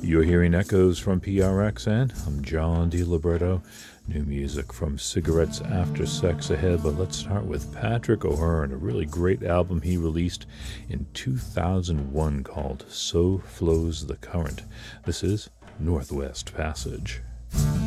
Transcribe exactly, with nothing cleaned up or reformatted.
You're hearing echoes from P R X N. I'm John DiLiberto. New music from Cigarettes After Sex ahead, but let's start with Patrick O'Hearn, a really great album he released in two thousand one called So Flows the Current. This is Northwest Passage.